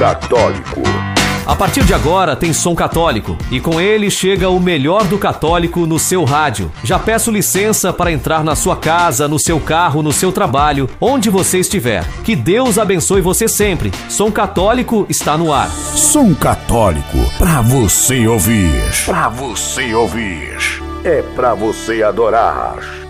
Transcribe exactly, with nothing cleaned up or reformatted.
Católico. A partir de agora tem Som Católico e com ele chega o melhor do católico no seu rádio. Já peço licença para entrar na sua casa, no seu carro, no seu trabalho, onde você estiver. Que Deus abençoe você sempre. Som Católico está no ar. Som Católico, pra você ouvir. Pra você ouvir. É pra você adorar.